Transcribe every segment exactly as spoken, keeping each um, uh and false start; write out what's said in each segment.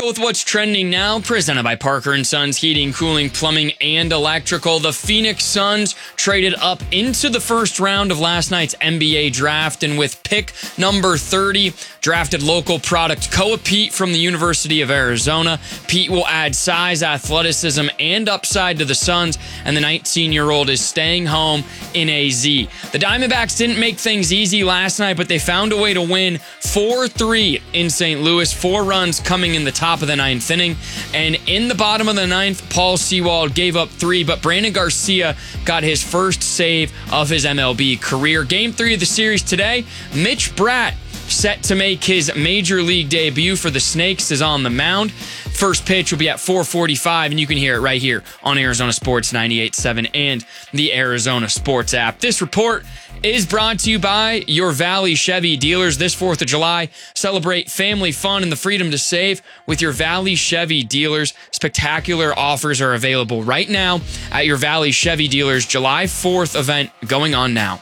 With what's trending now, presented by Parker and Sons Heating, Cooling, Plumbing, and Electrical. The Phoenix Suns traded up into the first round of last night's N B A draft, and with pick number thirty, drafted local product Koa Pete from the University of Arizona. Pete will add size, athleticism, and upside to the Suns, and the nineteen-year-old is staying home in A Z. The Diamondbacks didn't make things easy last night, but they found a way to win four three in Saint Louis. Four runs coming in the top of the ninth inning. And in the bottom of the ninth, Paul Sewald gave up three, but Brandon Garcia got his first save of his M L B career. Game three of the series today, Mitch Bratt, set to make his major league debut for the Snakes, is on the mound. First pitch will be at four forty-five, and you can hear it right here on Arizona Sports ninety-eight point seven and the Arizona Sports app. This report is brought to you by your Valley Chevy dealers. This fourth of July, celebrate family fun and the freedom to save with your Valley Chevy dealers. Spectacular offers are available right now at your Valley Chevy dealers. July fourth event going on now.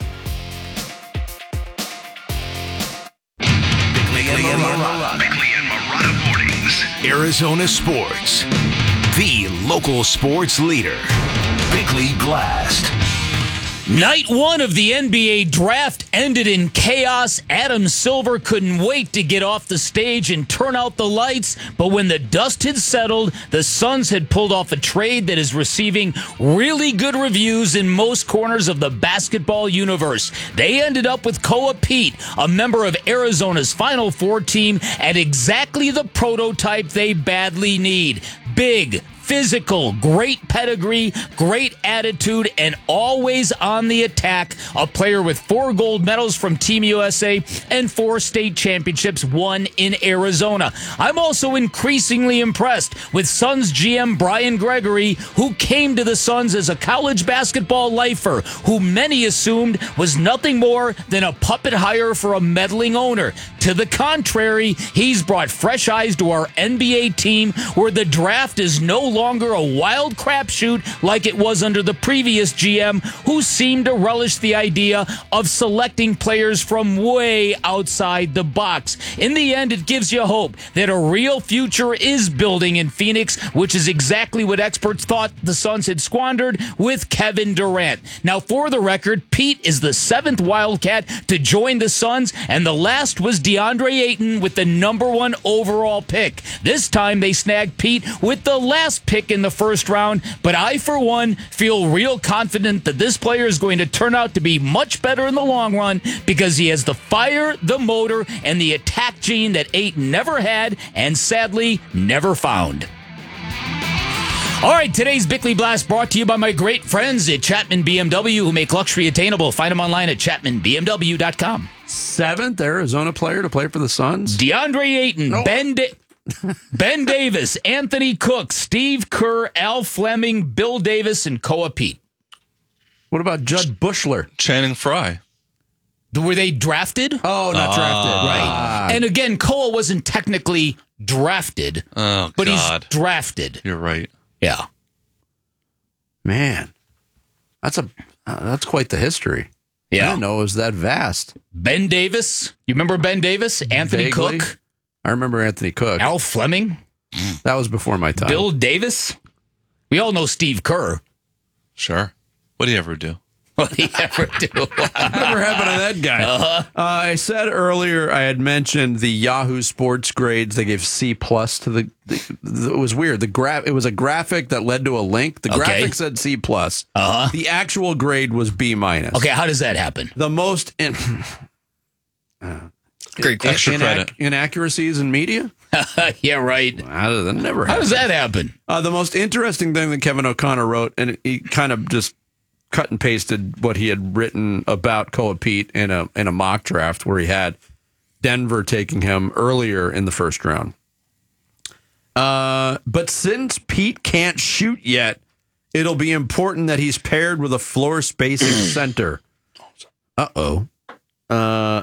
Bickley and Marotta. Bickley and Marotta mornings. Arizona Sports, the local sports leader. Bickley Blast. Night one of the N B A draft ended in chaos. Adam Silver couldn't wait to get off the stage and turn out the lights. But when the dust had settled, the Suns had pulled off a trade that is receiving really good reviews in most corners of the basketball universe. They ended up with Koa Pete, a member of Arizona's Final Four team, and exactly the prototype they badly need. Big, physical, great pedigree, great attitude, and always on the attack. A player with four gold medals from Team U S A and four state championships won in Arizona. I'm also increasingly impressed with Suns G M Brian Gregory, who came to the Suns as a college basketball lifer, who many assumed was nothing more than a puppet hire for a meddling owner. To the contrary, he's brought fresh eyes to our N B A team, where the draft is no longer a wild crapshoot like it was under the previous G M, who seemed to relish the idea of selecting players from way outside the box. In the end, it gives you hope that a real future is building in Phoenix, which is exactly what experts thought the Suns had squandered with Kevin Durant. Now, for the record, Pete is the seventh Wildcat to join the Suns, and the last was DeAndre Ayton with the number one overall pick. This time, they snagged Pete with the last pick in the first round, but I, for one, feel real confident that this player is going to turn out to be much better in the long run because he has the fire, the motor, and the attack gene that Ayton never had and sadly never found. All right, today's Bickley Blast brought to you by my great friends at Chapman B M W, who make luxury attainable. Find them online at chapman b m w dot com. Seventh Arizona player to play for the Suns? DeAndre Ayton, No. Ben Da- Ben Davis, Anthony Cook, Steve Kerr, Al Fleming, Bill Davis, and Koa Pete. What about Judd Bushler? Channing Frye. Were they drafted? Oh, not drafted. Right. And again, Koa wasn't technically drafted, Oh, but God. he's drafted. You're right. Yeah. Man, that's a uh, that's quite the history. I Yeah. didn't know it was that vast. Ben Davis. You remember Ben Davis? Anthony Vaguely. Cook? I remember Anthony Cook. Al Fleming? That was before my time. Bill Davis? We all know Steve Kerr. Sure. What do you ever do? What did he ever do? Whatever happened to that guy? Uh-huh. Uh, I said earlier I had mentioned the Yahoo Sports grades. They gave C plus to the, the, the. It was weird. The graph. It was a graphic that led to a link. The Okay. graphic said C plus. Uh-huh. The actual grade was B minus. Okay, how does that happen? The most in, uh, Great in- Extra inac- credit. inaccuracies in media. Yeah, right. How that never How happened. does that happen? Uh, the most interesting thing that Kevin O'Connor wrote, and he kind of just cut and pasted what he had written about Koa Pete in a in a mock draft where he had Denver taking him earlier in the first round. Uh, but since Pete can't shoot yet, it'll be important that he's paired with a floor spacing center. Uh-oh. Uh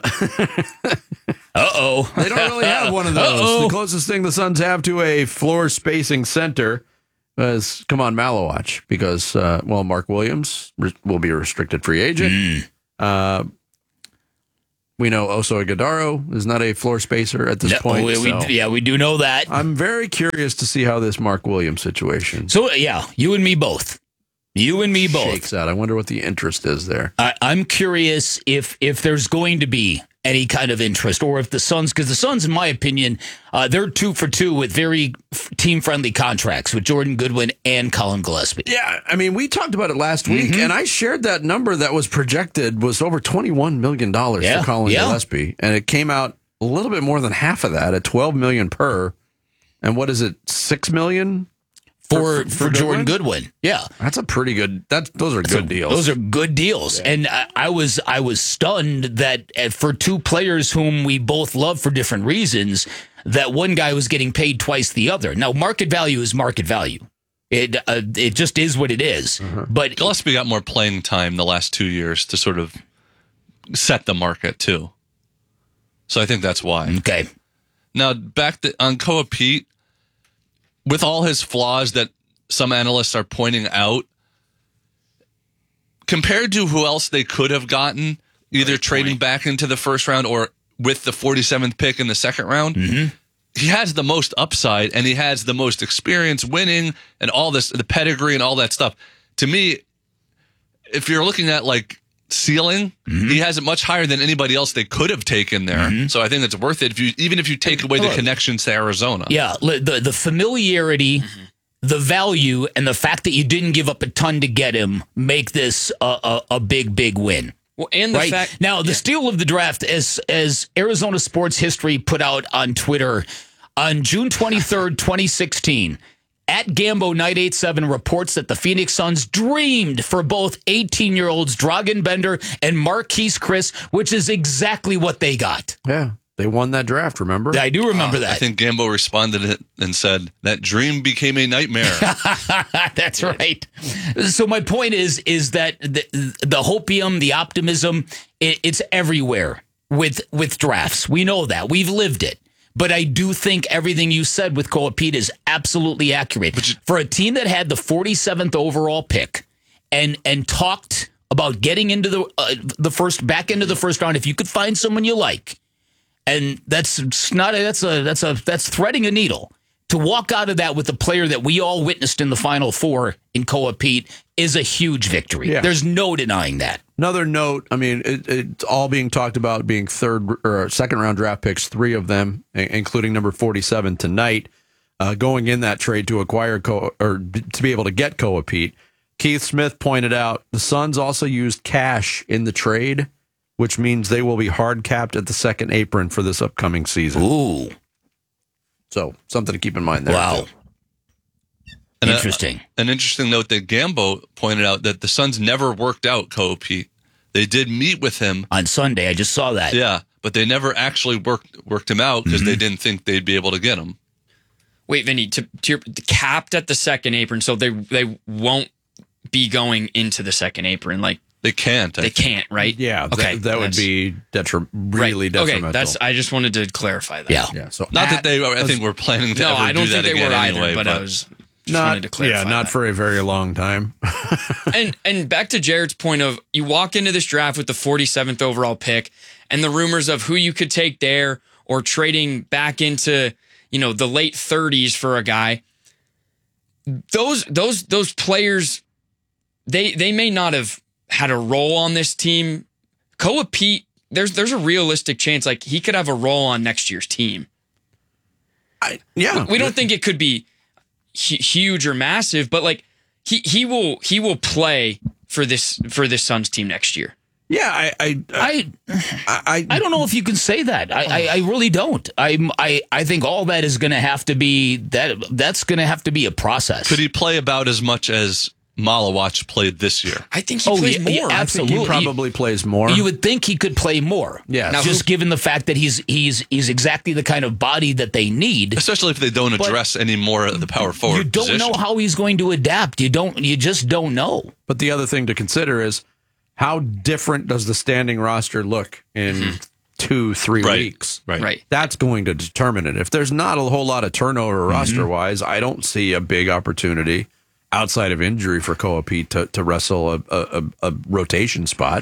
Uh-oh. They don't really have one of those. Uh-oh. The closest thing the Suns have to a floor spacing center is, come on, Malowatch, because, uh, well, Mark Williams re- will be a restricted free agent. Mm. Uh, We know Oso Ighodaro is not a floor spacer at this No, point. we, we, so yeah, we do know that. I'm very curious to see how this Mark Williams situation So, yeah, you and me both. You and me both. shakes out. I wonder what the interest is there. I, I'm curious if if there's going to be any kind of interest, or if the Suns, because the Suns, in my opinion, uh, they're two for two with very f- team-friendly contracts with Jordan Goodwin and Colin Gillespie. Yeah, I mean, we talked about it last week, and I shared that number that was projected was over twenty-one million dollars Yeah, for Colin yeah. Gillespie, and it came out a little bit more than half of that at twelve million dollars per. And what is it, six million For, For- for, for Jordan Goodwin? Goodwin. Yeah. That's a pretty good. That's those are good So deals. Those are good deals. And I, I was I was stunned that uh, for two players whom we both love for different reasons, that one guy was getting paid twice the other. Now, market value is market value. It uh, it just is what it is. But Gillespie got more playing time the last two years to sort of set the market too. So I think that's why. okay. Now back to, on Koa Pete, with all his flaws that some analysts are pointing out, compared to who else they could have gotten, either trading back into the first round or with the forty-seventh pick in the second round, he has the most upside and he has the most experience winning and all this, the pedigree and all that stuff. To me, if you're looking at like ceiling, he has it much higher than anybody else they could have taken there. So I think it's worth it if you, even if you take away the Look. connections to Arizona. Yeah, li- the the familiarity, the value, and the fact that you didn't give up a ton to get him make this a, a, a big, big win. Well, and the Right fact now, the steal of the draft, as as Arizona Sports History put out on Twitter on June twenty-third, twenty sixteen, at Gambo nine eight seven reports that the Phoenix Suns dreamed for both eighteen-year-olds Dragan Bender and Marquise Chris, which is exactly what they got. yeah, they won that draft. Remember? I do remember that. I think Gambo responded it and said that dream became a nightmare. That's right. So my point is, is that the, the hopium, the optimism, it, it's everywhere with with drafts. We know that. We've lived it. But I do think everything you said with Koa Pete is absolutely accurate. For a team that had the forty-seventh overall pick and and talked about getting into the uh, the first back into the first round, if you could find someone you like, and that's it's not a, that's a that's a that's threading a needle. To walk out of that with a player that we all witnessed in the Final Four in Koa Pete is a huge victory. Yeah. There's no denying that. Another note, I mean, it, it's all being talked about being third or second round draft picks, three of them, i- including number forty-seven tonight, uh, going in that trade to acquire Koa, or b- to be able to get Koa Pete. Keith Smith pointed out the Suns also used cash in the trade, which means they will be hard capped at the second apron for this upcoming season. Ooh, So something to keep in mind there. wow. too. And a- Interesting. an interesting note that Gambo pointed out that the Suns never worked out Koa Pete. They did meet with him, On Sunday, I just saw that. yeah, but they never actually worked worked him out because they didn't think they'd be able to get him. wait, Vinny, to, to your, capped at the second apron, so they they won't be going into the second apron. Like They can't. I they think. can't, right? Yeah, that, Okay, that would that's- be detri- right. really detrimental. Okay, that's. I just wanted to clarify that. Yeah. yeah. So Not at- that they. I think we're planning to No, ever I don't do think that they again were either. anyway. but, I was just not, wanted to clarify. yeah, not that. for a very long time. and and back to Jared's point of you walk into this draft with the forty-seventh overall pick and the rumors of who you could take there or trading back into, you know, the late thirties for a guy. Those those those players, they they may not have had a role on this team. Koa Pete, there's there's a realistic chance like he could have a role on next year's team. I, yeah, We don't think it could be hu- huge or massive, but like he he will he will play for this for this Suns team next year. Yeah, I, I, I I, I, I don't know if you can say that. I, I, I really don't. I, I I think all that is going to have to be that. That's going to have to be a process. Could he play about as much as Malawach played this year? I think he Oh, plays yeah, more. yeah, I think absolutely. he probably plays more. You would think he could play more. Yes. Now, just who- given the fact that he's he's he's exactly the kind of body that they need. Especially if they don't address any more of the power forward You don't position. know how he's going to adapt. You don't. You just don't know. But the other thing to consider is how different does the standing roster look in two, three Right. weeks? Right. Right. That's going to determine it. If there's not a whole lot of turnover roster wise, I don't see a big opportunity outside of injury for Koa Pete to, to wrestle a, a, a rotation spot.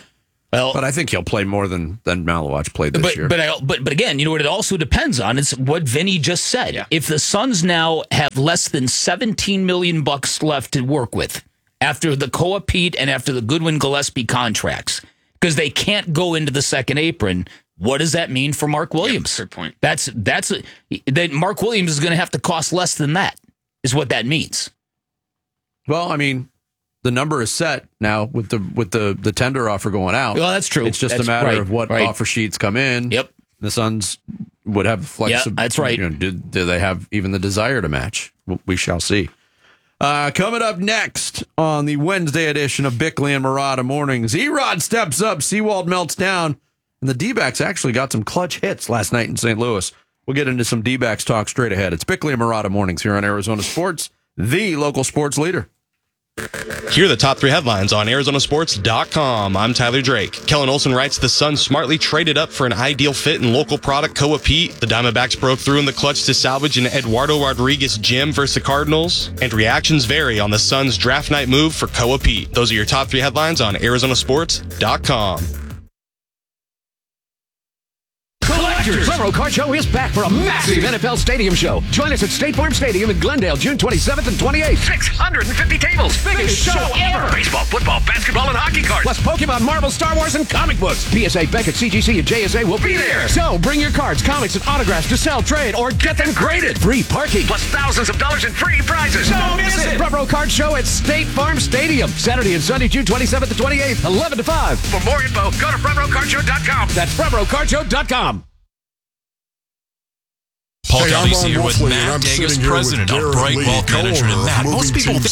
Well, But I think he'll play more than than Malawach played this but, year. But, I, but but again, you know what it also depends on? It's what Vinny just said. Yeah. If the Suns now have less than seventeen million bucks left to work with after the Koa Pete and after the Goodwin Gillespie contracts, because they can't go into the second apron, what does that mean for Mark Williams? Yep, fair point. That's that's that Mark Williams is going to have to cost less than that, is what that means. Well, I mean, the number is set now with the with the, the tender offer going out. Well, that's true. It's just That's a matter right, of what right. offer sheets come in. Yep. The Suns would have flexibility. Yeah, that's right. You know, do, do they have even the desire to match? We shall see. Uh, coming up next on the Wednesday edition of Bickley and Murata Mornings, E-Rod steps up, Seawald melts down, and the D-backs actually got some clutch hits last night in Saint Louis. We'll get into some D-backs talk straight ahead. It's Bickley and Murata Mornings here on Arizona Sports, the local sports leader. Here are the top three headlines on Arizona Sports dot com. I'm Tyler Drake. Kellen Olson writes the Suns smartly traded up for an ideal fit in local product Koa Pete. The Diamondbacks broke through in the clutch to salvage an Eduardo Rodriguez gem versus the Cardinals. And reactions vary on the Suns draft night move for Koa Pete. Those are your top three headlines on Arizona Sports dot com. Collectors! Federal Card Show is back for a massive N F L Stadium show. Join us at State Farm Stadium in Glendale, June twenty-seventh and twenty-eighth. six hundred fifty tables. Biggest show ever. Baseball, football, basketball, and hockey cards. Plus Pokemon, Marvel, Star Wars, and comic books. P S A, Beckett, C G C, and J S A will be there. So bring your cards, comics, and autographs to sell, trade, or get them graded. Free parking. Plus thousands of dollars in free prizes. Don't miss it. Federal Card Show at State Farm Stadium. Saturday and Sunday, June twenty-seventh and twenty-eighth, eleven to five. For more info, go to Federal Card Show dot com. That's Federal Card Show dot com. Paul Hey, Galvez I'm here Ron with Wolfley, Matt and I'm Dagus, sitting here president with of Darren Bright Lee, Wealth Management. co-owner Matt, of most Moving people Team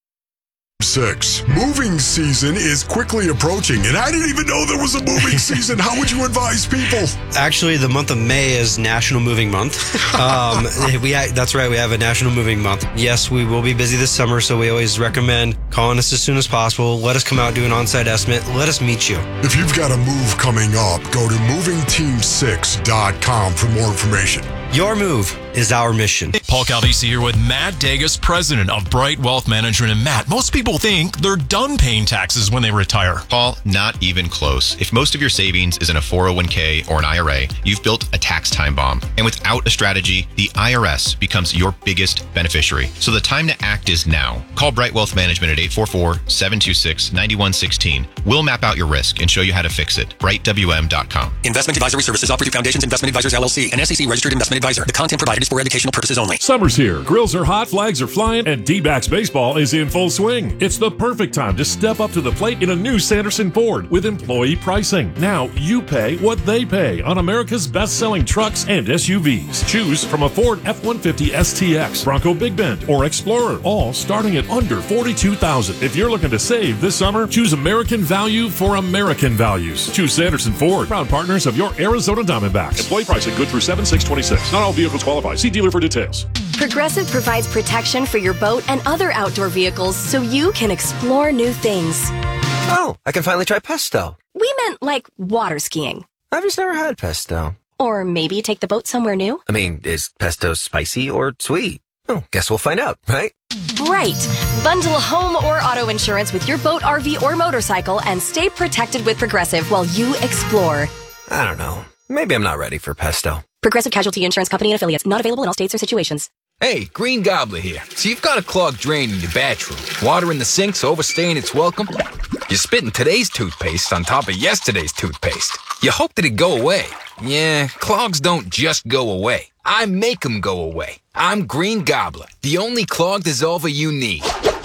Six. Moving season is quickly approaching, and I didn't even know there was a moving season. How would you advise people? Actually, the month of May is National Moving Month. Um, we that's right, we have a National Moving Month. Yes, we will be busy this summer, so we always recommend calling us as soon as possible. Let us come out, do an on-site estimate. Let us meet you. If you've got a move coming up, go to moving team six dot com for more information. Your move is our mission. Paul Calvisi here with Matt Dagus, president of Bright Wealth Management. And Matt, most people think they're done paying taxes when they retire. Paul, not even close. If most of your savings is in a four oh one k or an I R A, you've built a tax time bomb. And without a strategy, the I R S becomes your biggest beneficiary. So the time to act is now. Call Bright Wealth Management at eight four four, seven two six, nine one one six. We'll map out your risk and show you how to fix it. bright w m dot com. Investment advisory services offered through Foundations Investment Advisors, L L C, an S E C registered investment advisor. The content provided is for educational purposes only. Summer's here. Grills are hot, flags are flying, and D-backs baseball is in full swing. It's the perfect time to step up to the plate in a new Sanderson Ford with employee pricing. Now you pay what they pay on America's best-selling trucks and S U Vs. Choose from a Ford F one fifty S T X, Bronco Big Bend, or Explorer, all starting at under forty-two thousand dollars. If you're looking to save this summer, choose American value for American values. Choose Sanderson Ford, proud partners of your Arizona Diamondbacks. Employee pricing good through seven six twenty-six. Not all vehicles qualify. See dealer for details. Progressive provides protection for your boat and other outdoor vehicles so you can explore new things. Oh, I can finally try pesto. We meant like water skiing. I've just never had pesto. Or maybe take the boat somewhere new. I mean, is pesto spicy or sweet? Oh, guess we'll find out, right? Right. Bundle home or auto insurance with your boat, R V, or motorcycle and stay protected with Progressive while you explore. I don't know. Maybe I'm not ready for pesto. Progressive Casualty Insurance Company and affiliates. Not available in all states or situations. Hey, Green Gobbler here. So you've got a clogged drain in your bathroom. Water in the sink's overstaying its welcome. You're spitting today's toothpaste on top of yesterday's toothpaste. You hope that it go away. Yeah, clogs don't just go away. I make them go away. I'm Green Gobbler, the only clog dissolver you need.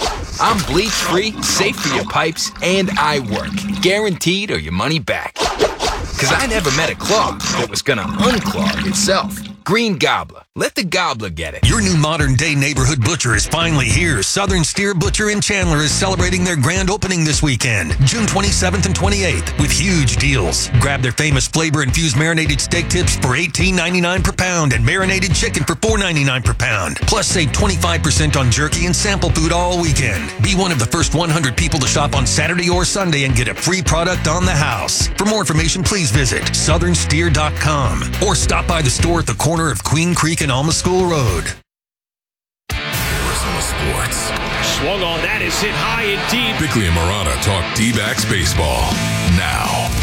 I'm bleach-free, safe for your pipes, and I work. Guaranteed or your money back. Because I never met a clog that was gonna unclog itself. Green Gobbler. Let the gobbler get it. Your new modern-day neighborhood butcher is finally here. Southern Steer Butcher in Chandler is celebrating their grand opening this weekend, June twenty-seventh and twenty-eighth, with huge deals. Grab their famous flavor-infused marinated steak tips for eighteen ninety-nine per pound and marinated chicken for four ninety-nine per pound. Plus, save twenty-five percent on jerky and sample food all weekend. Be one of the first one hundred people to shop on Saturday or Sunday and get a free product on the house. For more information, please visit southern steer dot com or stop by the store at the corner of Queen Creek and Alma School Road. Arizona Sports. Swung on that is hit high and deep. Bickley and Murata talk D-backs baseball now.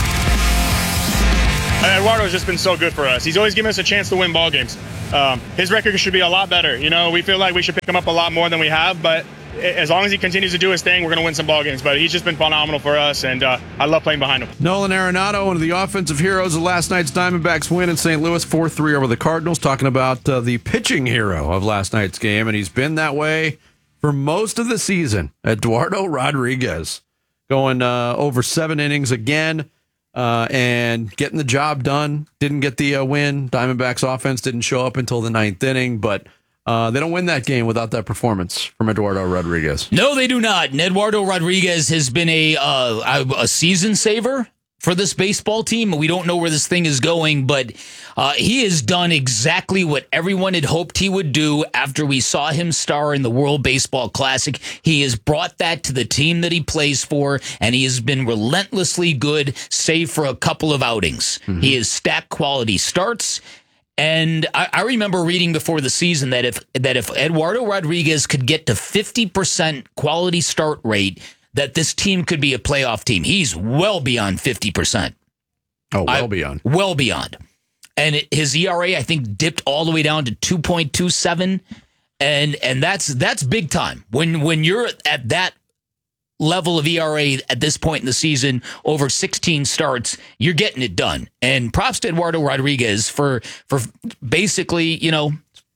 Eduardo's just been so good for us. He's always given us a chance to win ball games. Um, his record should be a lot better. You know, we feel like we should pick him up a lot more than we have, but as long as he continues to do his thing, we're going to win some ball games. But he's just been phenomenal for us, and uh, I love playing behind him. Nolan Arenado, one of the offensive heroes of last night's Diamondbacks win in Saint Louis, four three over the Cardinals, talking about uh, the pitching hero of last night's game, and he's been that way for most of the season. Eduardo Rodriguez going uh, over seven innings again uh, and getting the job done. Didn't get the uh, win. Diamondbacks offense didn't show up until the ninth inning, but Uh, they don't win that game without that performance from Eduardo Rodriguez. No, they do not. And Eduardo Rodriguez has been a uh, a season saver for this baseball team. We don't know where this thing is going, but uh, he has done exactly what everyone had hoped he would do after we saw him star in the World Baseball Classic. He has brought that to the team that he plays for, and he has been relentlessly good, save for a couple of outings. Mm-hmm. He has stacked quality starts. And I, I remember reading before the season that if that if Eduardo Rodriguez could get to fifty percent quality start rate, that this team could be a playoff team. He's well beyond fifty percent. Oh, well I, beyond. Well beyond. And it, his E R A, I think, dipped all the way down to two point two seven. And and that's that's big time. When when you're at that level of E R A at this point in the season, over sixteen starts, you're getting it done. And props to Eduardo Rodriguez for for basically, you know,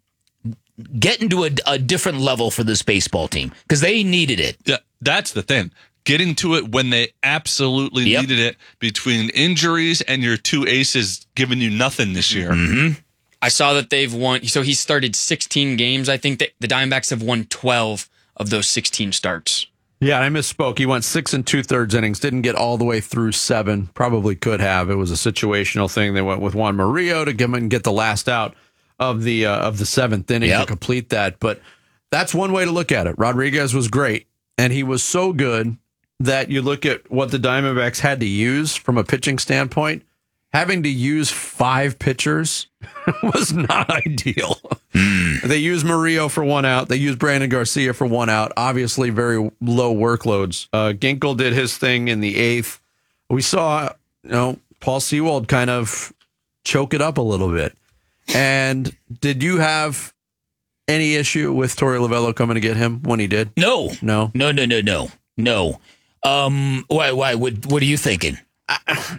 getting to a, a different level for this baseball team because they needed it. Yeah, that's the thing. Getting to it when they absolutely yep. needed it between injuries and your two aces giving you nothing this year. Mm-hmm. I saw that they've won. So he started sixteen games. I think that the Diamondbacks have won twelve of those sixteen starts. Yeah, I misspoke. He went six and two thirds innings, didn't get all the way through seven. Probably could have. It was a situational thing. They went with Juan Murillo to give him and get the last out of the uh, of the seventh inning yep. to complete that. But that's one way to look at it. Rodriguez was great, and he was so good that you look at what the Diamondbacks had to use from a pitching standpoint. Having to use five pitchers was not ideal. Mm. They used Murillo for one out. They used Brandon Garcia for one out. Obviously, very low workloads. Uh, Ginkel did his thing in the eighth. We saw, you know, Paul Sewald kind of choke it up a little bit. And did you have any issue with Torey Lovello coming to get him when he did? No, no, no, no, no, no, no. Um, why? Why? What? What are you thinking? I,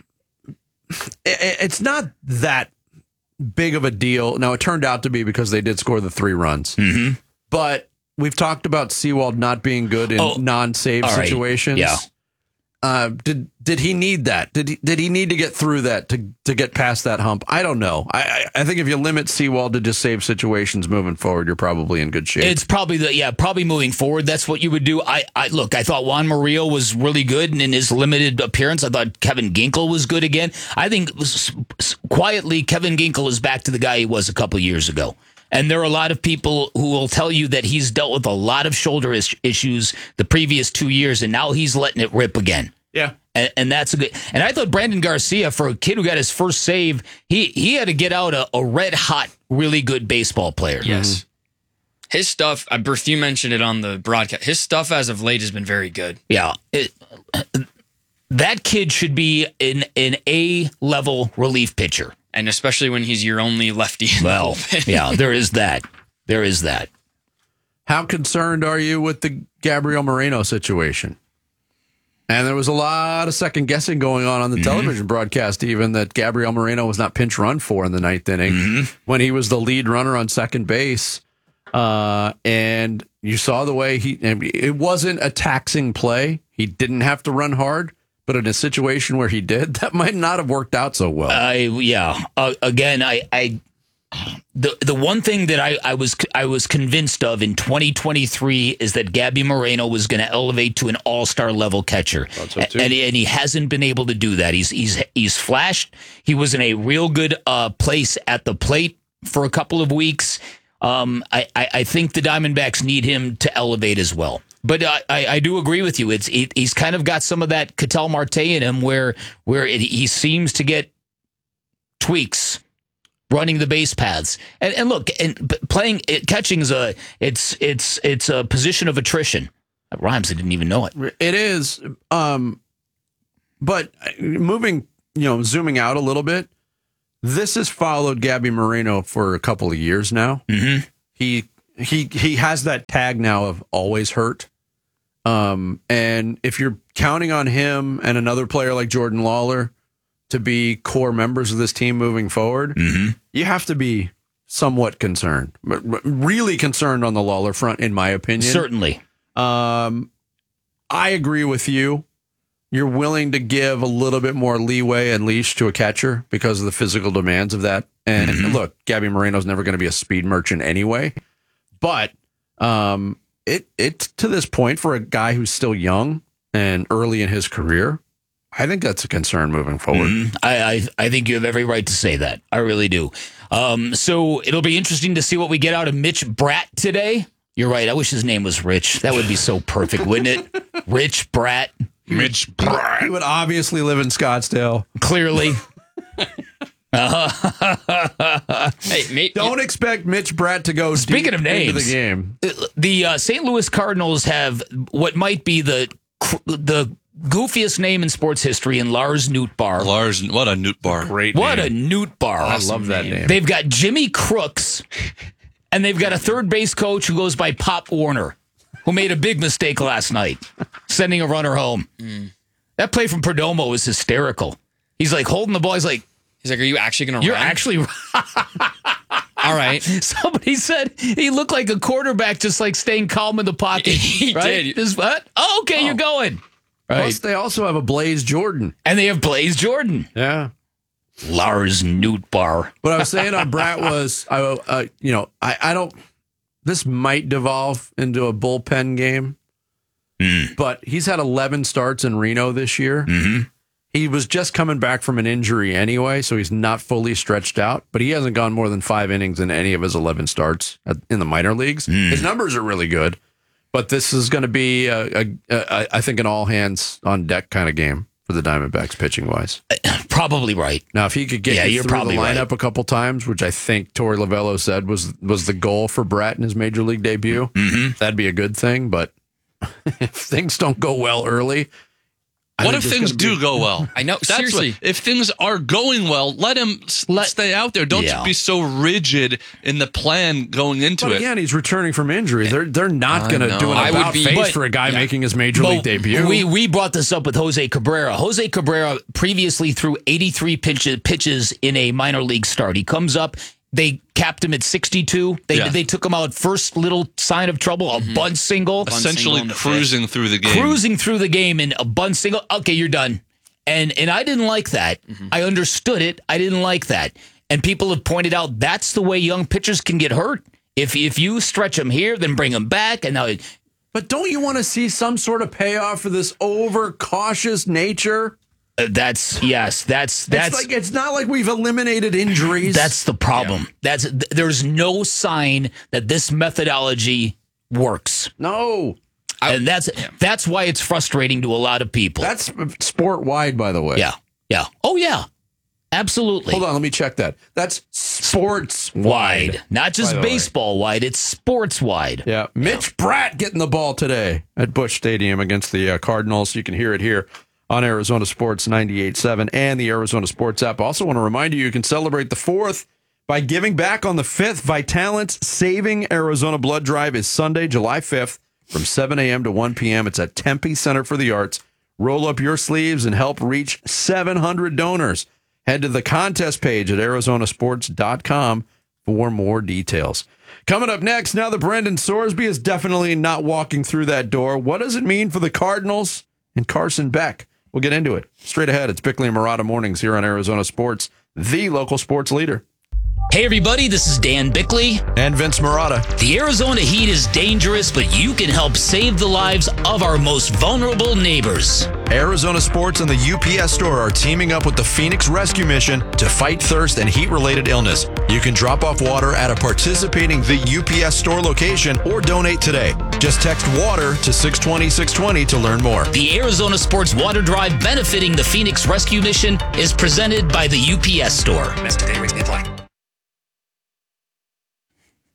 It's not that big of a deal. Now, it turned out to be because they did score the three runs. Mm-hmm. But we've talked about Sewald not being good in oh, non-save right. situations. Yeah. Uh, did did he need that? Did he, did he need to get through that to, to get past that hump? I don't know. I, I I think if you limit Sewald to just save situations moving forward, you're probably in good shape. It's probably the yeah, probably moving forward. That's what you would do. I, I look. I thought Juan Murillo was really good, and in his limited appearance, I thought Kevin Ginkel was good again. I think quietly, Kevin Ginkel is back to the guy he was a couple years ago. And there are a lot of people who will tell you that he's dealt with a lot of shoulder is- issues the previous two years, and now he's letting it rip again. Yeah. And, and that's a good. And I thought Brandon Garcia, for a kid who got his first save, he, he had to get out a, a red hot, really good baseball player. Yes. Mm-hmm. His stuff, uh, Berth, you mentioned it on the broadcast. His stuff as of late has been very good. Yeah. It, that kid should be an, an A-level relief pitcher. And especially when he's your only lefty in well, the bullpen. Yeah, there is that. There is that. How concerned are you with the Gabriel Moreno situation? And there was a lot of second guessing going on on the mm-hmm. television broadcast, even that Gabriel Moreno was not pinch run for in the ninth inning mm-hmm. when he was the lead runner on second base. Uh, and you saw the way he, it wasn't a taxing play. He didn't have to run hard, but in a situation where he did, that might not have worked out so well. I, yeah. Uh, again, I, I, The the one thing that I, I was I was convinced of in twenty twenty-three is that Gabby Moreno was going to elevate to an all-star level catcher, so and, and he hasn't been able to do that. He's he's he's flashed. He was in a real good uh, place at the plate for a couple of weeks. Um, I, I I think the Diamondbacks need him to elevate as well. But I, I, I do agree with you. It's it, he's kind of got some of that Ketel Marte in him, where where it, he seems to get tweaks running the base paths. And, and look, and playing catching is a it's it's it's a position of attrition. That rhymes. I didn't even know it. It is. Um, but moving, you know, zooming out a little bit, this has followed Gabby Moreno for a couple of years now. Mm-hmm. He he he has that tag now of always hurt. Um, and if you're counting on him and another player like Jordan Lawler to be core members of this team moving forward, mm-hmm. you have to be somewhat concerned, but really concerned on the Lawler front, in my opinion. Certainly. Um, I agree with you. You're willing to give a little bit more leeway and leash to a catcher because of the physical demands of that. And Mm-hmm. look, Gabby Moreno's never going to be a speed merchant anyway. But um, it it's to this point for a guy who's still young and early in his career, I think that's a concern moving forward. Mhm. I, I I think you have every right to say that. I really do. Um, so it'll be interesting to see what we get out of Mitch Bratt today. You're right. I wish his name was Rich. That would be so perfect, wouldn't it? Rich Bratt. Mitch Bratt. He would obviously live in Scottsdale. Clearly. uh-huh. Hey, mate, don't expect Mitch Bratt to go Speaking deep of names, into the game. The uh, Saint Louis Cardinals have what might be the the goofiest name in sports history in Lars Nootbaar. Lars, what a Nootbaar. Great What name. a Nootbaar. I love that name. They've got Jimmy Crooks, and they've got a third base coach who goes by Pop Warner, who made a big mistake last night, sending a runner home. Mm. That play from Perdomo was hysterical. He's like holding the ball. He's like, He's like, are you actually going to You're run? actually All right. Somebody said he looked like a quarterback, just like staying calm in the pocket. He right? did. Just what? Oh, okay, Oh. you're going. Right. Plus, they also have a Blaze Jordan. And they have Blaze Jordan. Yeah. Lars Nootbaar. What I was saying on Bratt was, I, uh, you know, I, I don't, this might devolve into a bullpen game, Mm. but he's had eleven starts in Reno this year. Mm-hmm. He was just coming back from an injury anyway, so he's not fully stretched out, but he hasn't gone more than five innings in any of his eleven starts at, in the minor leagues. Mm. His numbers are really good, but this is going to be, a, a, a, I think, an all hands on deck kind of game for the Diamondbacks pitching wise. Probably right. Now, if he could get Yeah, you you're through probably the lineup right. a couple times, which I think Torey Lovello said was was the goal for Bratt in his major league debut, Mm-hmm. that'd be a good thing. But if things don't go well early, I What think if there's things gonna be- do go well? I know, That's seriously. what- if things are going well, let him s- stay out there. Don't Yeah. be so rigid in the plan going into But it. again, he's returning from injury. They're they're not I going to know. do an I would about be- face but- for a guy yeah. making his major But league debut. We we brought this up with Jose Cabrera. Jose Cabrera previously threw eighty-three pitches, pitches in a minor league start. He comes up. They capped him at sixty-two. They Yeah. they took him out first little sign of trouble, a bunt single. Essentially cruising through the game. Cruising through the game in a bunt single. Okay, you're done. And and I didn't like that. I understood it. I didn't like that. And people have pointed out that's the way young pitchers can get hurt. If if you stretch them here, then bring them back. And now, But don't you want to see some sort of payoff for this overcautious nature? uh, that's yes, that's that's it's like it's not like we've eliminated injuries. That's the problem. That's th- there's no sign that this methodology works. No. And that's that's why it's frustrating to a lot of people. That's sport wide, by the way. Yeah. Yeah. Oh yeah. Absolutely. Hold on, let me check that. That's sports Wide. wide. Not just by the way. baseball wide, it's sports wide. Yeah. Mitch Bratt getting the ball today at Busch Stadium against the uh, Cardinals. You can hear it here on Arizona Sports ninety-eight point seven and the Arizona Sports app. Also want to remind you, you can celebrate the fourth by giving back on the fifth. Vitalant's Saving Arizona Blood Drive is Sunday, July fifth from seven a.m. to one p.m. It's at Tempe Center for the Arts. Roll up your sleeves and help reach seven hundred donors. Head to the contest page at arizona sports dot com for more details. Coming up next, now that Brendan Sorsby is definitely not walking through that door, what does it mean for the Cardinals and Carson Beck? We'll get into it. Straight ahead, it's Bickley and Murata Mornings here on Arizona Sports, the local sports leader. Hey everybody, this is Dan Bickley. And Vince Murata. The Arizona heat is dangerous, but you can help save the lives of our most vulnerable neighbors. Arizona Sports and the U P S Store are teaming up with the Phoenix Rescue Mission to fight thirst and heat-related illness. You can drop off water at a participating the U P S Store location or donate today. Just text WATER to six twenty six twenty to learn more. The Arizona Sports Water Drive benefiting the Phoenix Rescue Mission is presented by the U P S Store. Today rates may apply.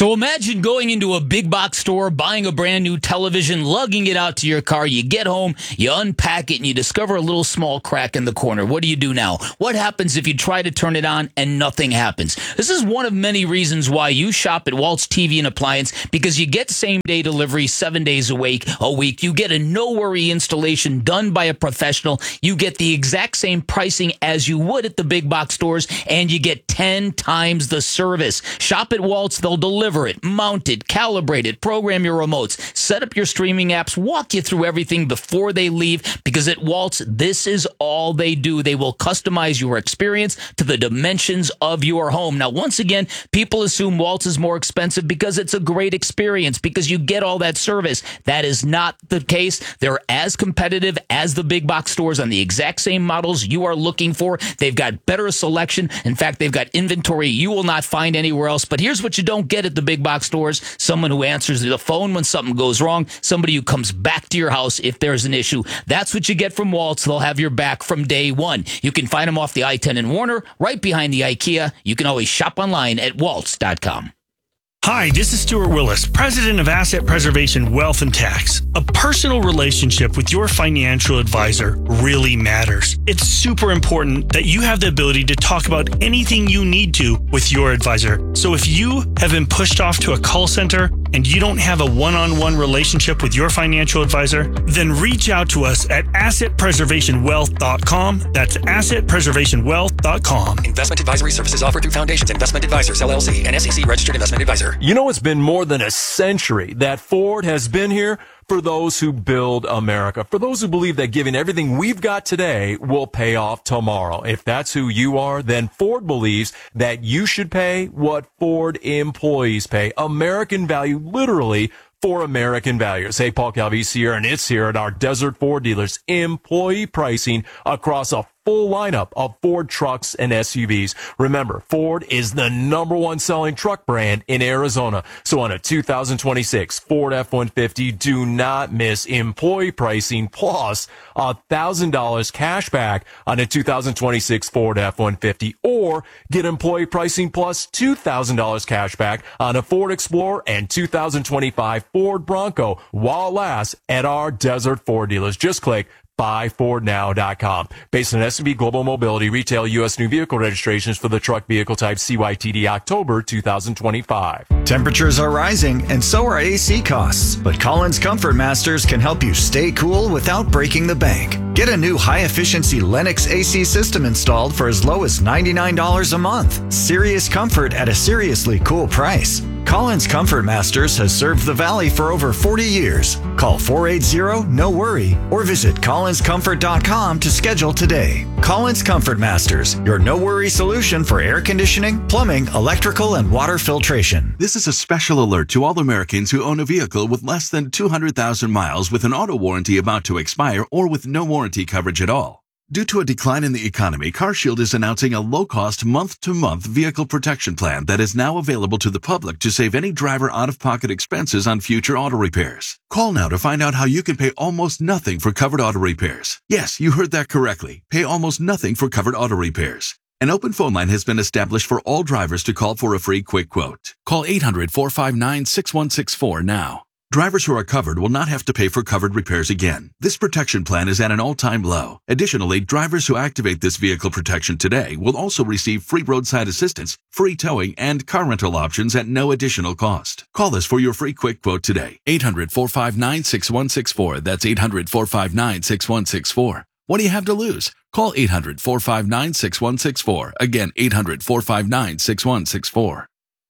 So imagine going into a big box store, buying a brand new television, lugging it out to your car. You get home, you unpack it, and you discover a little small crack in the corner. What do you do now? What happens if you try to turn it on and nothing happens? This is one of many reasons why you shop at Waltz T V and Appliance, because you get same-day delivery seven days a week. A week. You get a no-worry installation done by a professional. You get the exact same pricing as you would at the big box stores, and you get ten times the service. Shop at Waltz. They'll deliver it, mount it, calibrate it, program your remotes, set up your streaming apps, walk you through everything before they leave, because at Waltz, this is all they do. They will customize your experience to the dimensions of your home. Now, once again, people assume Waltz is more expensive because it's a great experience, because you get all that service. That is not the case. They're as competitive as the big box stores on the exact same models you are looking for. They've got better selection. In fact, they've got inventory you will not find anywhere else. But here's what you don't get at the big box stores: someone who answers the phone when something goes wrong, somebody who comes back to your house if there's an issue. That's what you get from Waltz. They'll have your back from day one. You can find them off the I ten in Warner, right behind the IKEA. You can always shop online at waltz dot com. Hi, this is Stuart Willis, president of Asset Preservation Wealth and Tax. A personal relationship with your financial advisor really matters. It's super important that you have the ability to talk about anything you need to with your advisor. So if you have been pushed off to a call center and you don't have a one-on-one relationship with your financial advisor, then reach out to us at asset preservation wealth dot com. That's asset preservation wealth dot com. Investment advisory services offered through Foundations Investment Advisors, L L C, an S E C registered investment advisor. You know, it's been more than a century that Ford has been here for those who build America, for those who believe that giving everything we've got today will pay off tomorrow. If that's who you are, then Ford believes that you should pay what Ford employees pay. American value, literally, for American values. Hey, Paul Calvisi here, and it's here at our Desert Ford dealers. Employee pricing across a full lineup of Ford trucks and S U Vs. Remember, Ford is the number one selling truck brand in Arizona. So on a two thousand twenty-six Ford F one fifty, do not miss employee pricing plus one thousand dollars cash back on a two thousand twenty-six Ford F one fifty, or get employee pricing plus two thousand dollars cash back on a Ford Explorer and two thousand twenty-five Ford Bronco while it lasts at our Desert Ford dealers. Just click buy ford now dot com. Based on S and P Global Mobility, retail U S new vehicle registrations for the truck vehicle type C Y T D October two thousand twenty-five. Temperatures are rising, and so are A C costs. But Collins Comfort Masters can help you stay cool without breaking the bank. Get a new high-efficiency Lennox A C system installed for as low as ninety-nine dollars a month. Serious comfort at a seriously cool price. Collins Comfort Masters has served the Valley for over forty years. Call four eight zero, no worry, or visit collins comfort dot com to schedule today. Collins Comfort Masters, your no-worry solution for air conditioning, plumbing, electrical, and water filtration. This is a special alert to all Americans who own a vehicle with less than two hundred thousand miles with an auto warranty about to expire or with no warranty coverage at all. Due to a decline in the economy, CarShield is announcing a low-cost month-to-month vehicle protection plan that is now available to the public to save any driver out-of-pocket expenses on future auto repairs. Call now to find out how you can pay almost nothing for covered auto repairs. Yes, you heard that correctly. Pay almost nothing for covered auto repairs. An open phone line has been established for all drivers to call for a free quick quote. Call eight hundred, four five nine, six one six four now. Drivers who are covered will not have to pay for covered repairs again. This protection plan is at an all-time low. Additionally, drivers who activate this vehicle protection today will also receive free roadside assistance, free towing, and car rental options at no additional cost. Call us for your free quick quote today. eight hundred, four five nine, six one six four. That's eight hundred, four five nine, six one six four. What do you have to lose? Call eight hundred, four five nine, six one six four. Again, eight hundred, four five nine, six one six four.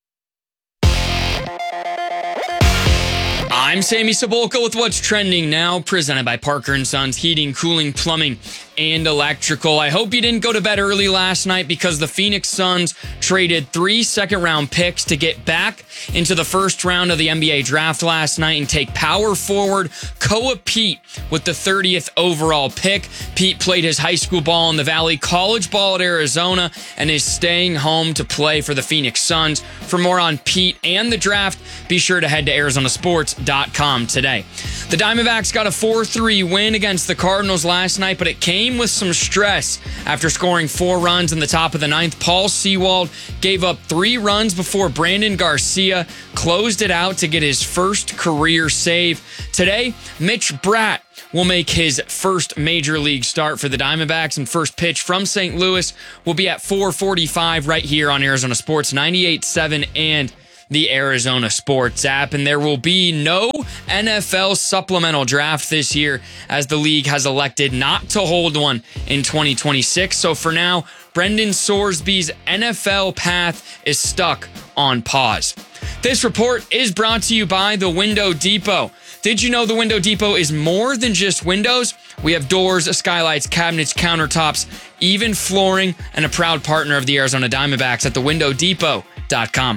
I'm Sammy Sabolka with what's trending now, presented by Parker and Sons Heating, Cooling, Plumbing, and Electrical. I hope you didn't go to bed early last night because the Phoenix Suns traded three second-round picks to get back into the first round of the N B A draft last night and take power forward Koa Pete with the thirtieth overall pick. Pete played his high school ball in the Valley, college ball at Arizona, and is staying home to play for the Phoenix Suns. For more on Pete and the draft, be sure to head to arizona sports dot com today. The Diamondbacks got a four three win against the Cardinals last night, but it came came with some stress. After scoring four runs in the top of the ninth, Paul Sewald gave up three runs before Brandon Garcia closed it out to get his first career save. Today, Mitch Bratt will make his first major league start for the Diamondbacks, and first pitch from Saint Louis will be at four forty-five right here on Arizona Sports ninety-eight point seven and the Arizona Sports app. And there will be no N F L supplemental draft this year, as the league has elected not to hold one in twenty twenty-six. So for now, Brendan Sorsby's N F L path is stuck on pause. This report is brought to you by the Window Depot. Did you know the Window Depot is more than just windows? We have doors, skylights, cabinets, countertops, even flooring, and a proud partner of the Arizona Diamondbacks at the window depot dot com.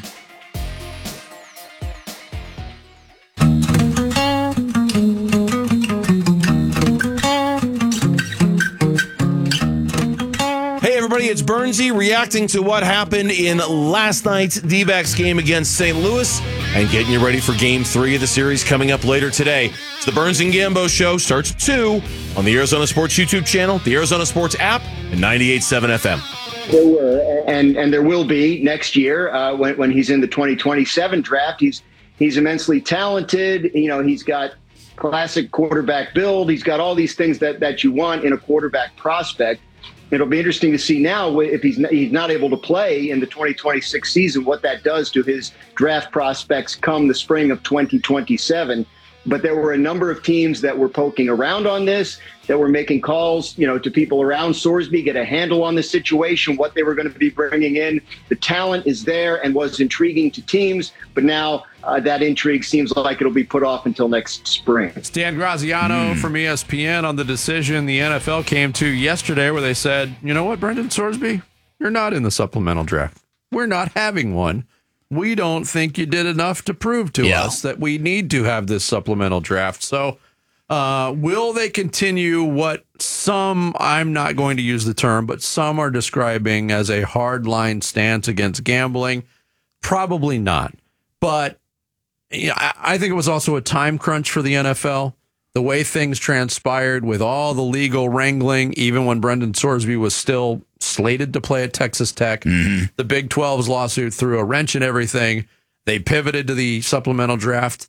Hey everybody, it's Bernsey reacting to what happened in last night's D-backs game against Saint Louis and getting you ready for game three of the series coming up later today. It's the Burns and Gambo Show, starts at two on the Arizona Sports YouTube channel, the Arizona Sports app, and ninety-eight point seven F M. There were, and and there will be next year uh, when when he's in the twenty twenty-seven draft. He's he's immensely talented. You know, he's got classic quarterback build. He's got all these things that that you want in a quarterback prospect. It'll be interesting to see now if he's not, he's not able to play in the twenty twenty-six season, what that does to his draft prospects come the spring of twenty twenty-seven. But there were a number of teams that were poking around on this, that were making calls, you know, to people around Sorsby, get a handle on the situation, what they were going to be bringing in. The talent is there and was intriguing to teams, but now uh, that intrigue seems like it'll be put off until next spring. It's Dan Graziano mm. from E S P N on the decision the N F L came to yesterday, where they said, you know what, Brendan Sorsby, you're not in the supplemental draft. We're not having one. We don't think you did enough to prove to yeah. us that we need to have this supplemental draft. So uh, will they continue what some, I'm not going to use the term, but some are describing as a hardline stance against gambling? Probably not. But you know, I, I think it was also a time crunch for the N F L. The way things transpired with all the legal wrangling, even when Brendan Sorsby was still slated to play at Texas Tech, mm-hmm. the Big twelve's lawsuit threw a wrench in everything. They pivoted to the supplemental draft,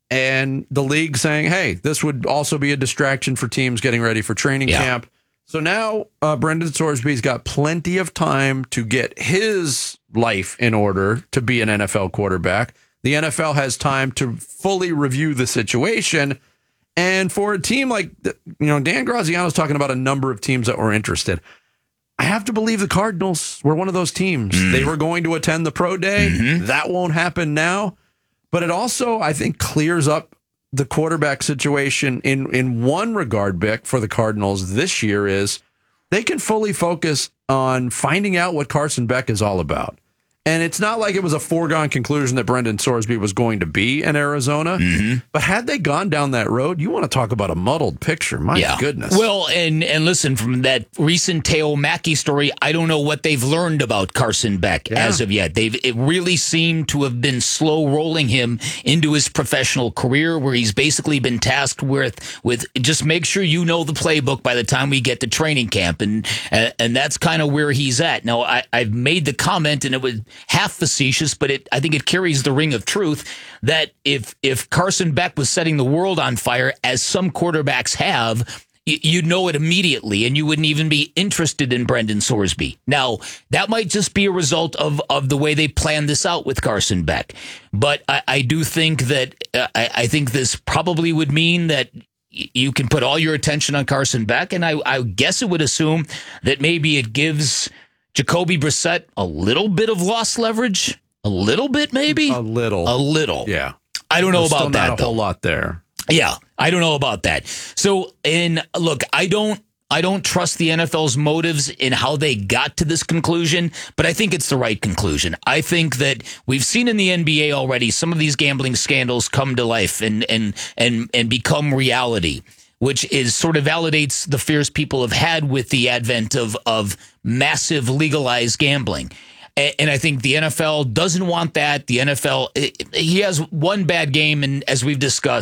and the league saying, hey, this would also be a distraction for teams getting ready for training yeah. camp. So now uh, Brendan Sorsby's got plenty of time to get his life in order to be an N F L quarterback. The N F L has time to fully review the situation. And for a team like, you know, Dan Graziano's talking about a number of teams that were interested. I have to believe the Cardinals were one of those teams. Mm. They were going to attend the pro day. Mm-hmm. That won't happen now. But it also, I think, clears up the quarterback situation in, in one regard, Bick, for the Cardinals this year is they can fully focus on finding out what Carson Beck is all about. And it's not like it was a foregone conclusion that Brendan Sorsby was going to be in Arizona. Mm-hmm. But had they gone down that road, you want to talk about a muddled picture. My yeah. goodness. Well, and and listen, from that recent Teo Mackey story, I don't know what they've learned about Carson Beck yeah. as of yet. They've it really seemed to have been slow rolling him into his professional career, where he's basically been tasked with with just make sure you know the playbook by the time we get to training camp. And and, and that's kind of where he's at. Now, I, I've made the comment, and it was half facetious, but it I think it carries the ring of truth, that if if Carson Beck was setting the world on fire, as some quarterbacks have, you'd know it immediately, and you wouldn't even be interested in Brendan Sorsby. Now, that might just be a result of, of the way they planned this out with Carson Beck. But I, I do think that uh, I, I think this probably would mean that you can put all your attention on Carson Beck, and I, I guess it would assume that maybe it gives Jacoby Brissett a little bit of loss leverage, a little bit maybe, a little, a little. Yeah, I don't know There's about still that. Not a though. whole lot there. Yeah, I don't know about that. So, in look, I don't, I don't trust the N F L's motives in how they got to this conclusion, but I think it's the right conclusion. I think that we've seen in the N B A already some of these gambling scandals come to life and and and and become reality, which is sort of validates the fears people have had with the advent of of massive legalized gambling. And I think the N F L doesn't want that. The N F L, he has one bad game, and as we've discussed,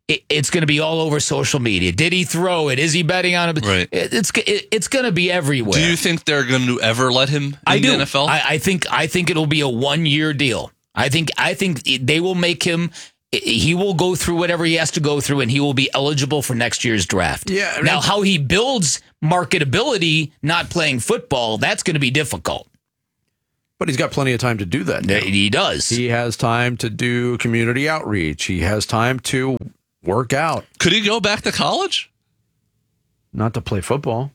it, it's going to be all over social media. Did he throw it? Is he betting on it? Right. It, it's it, it's going to be everywhere. Do you think they're going to ever let him in I do. the N F L? I, I think I think it'll be a one year deal. I think I think they will make him. He will go through whatever he has to go through, and he will be eligible for next year's draft. Yeah. I mean, now, how he builds marketability, not playing football, that's going to be difficult. But he's got plenty of time to do that now. He does. He has time to do community outreach. He has time to work out. Could he go back to college? Not to play football.